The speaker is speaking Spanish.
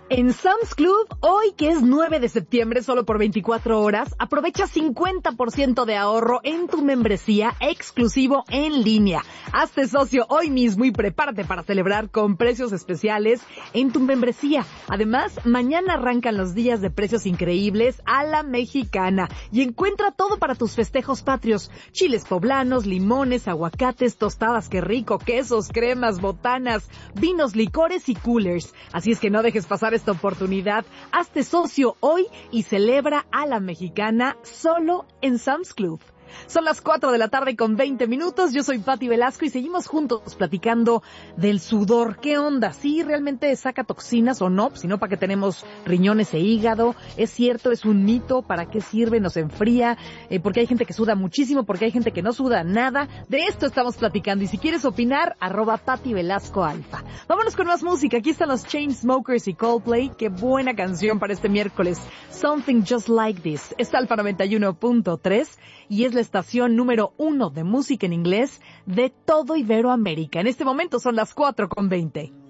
En Sam's Club, hoy que es 9 de septiembre, solo por 24 horas, aprovecha 50% de ahorro en tu membresía exclusivo en línea. Hazte socio hoy mismo y prepárate para celebrar con precios especiales en tu membresía. Además, mañana arrancan los días de precios increíbles a la mexicana y encuentra todo para tus festejos patrios. Chiles poblanos, limones, aguacates, tostadas, qué rico, quesos, cremas, botanas, vinos, licores y coolers. Así es que no dejes pasar esta oportunidad. Hazte socio hoy y celebra a la mexicana solo en Sam's Club. Son las 4 de la tarde con 20 minutos. Yo soy Pati Velasco y seguimos juntos platicando del sudor. ¿Qué onda? ¿Sí realmente saca toxinas o no? Si no, ¿para qué tenemos riñones e hígado? ¿Es cierto? ¿Es un mito? ¿Para qué sirve? ¿Nos enfría? Porque hay gente que suda muchísimo, porque hay gente que no suda nada. De esto estamos platicando. Y si quieres opinar, @Pati Velasco Alfa. Vámonos con más música. Aquí están los Chainsmokers y Coldplay. Qué buena canción para este miércoles. Something Just Like This. Es Alfa 91.3 y es la estación número 1 de música en inglés de todo Iberoamérica. En este momento son las 4:20.